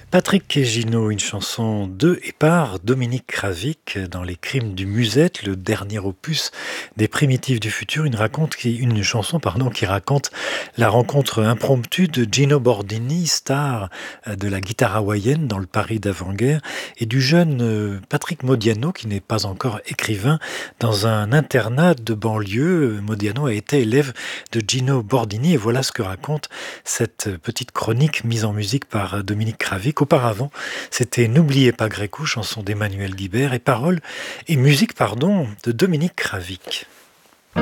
Patrick Quégino, une chanson de et par Dominique Cravic dans Les Crimes du Musette, le dernier opus des Primitifs du Futur, une chanson qui raconte la rencontre impromptue de Gino Bordini, star de la guitare hawaïenne dans le Paris d'avant-guerre, et du jeune Patrick Modiano, qui n'est pas encore écrivain, dans un internat de banlieue. Modiano a été élève de Gino Bordini, et voilà ce que raconte cette petite chronique mise en musique par Dominique Cravic. Auparavant, c'était N'oubliez pas Grécou, chanson d'Emmanuel Guibert, et paroles et musique, de Dominique Cravic.